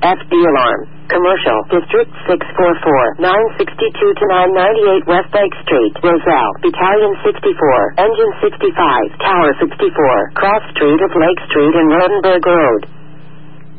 FD alarm. Commercial District 644, 962 to 998 West Lake Street, Roselle, Battalion 64, Engine 65, Tower 64, Cross Street of Lake Street and Rodenberg Road.